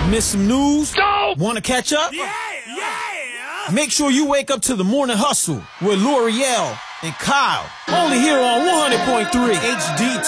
Miss some news? No! Want to catch up? Yeah! Make sure you wake up to the Morning Hustle with L'Oreal and Kyle. Only here on 100.3 HD2.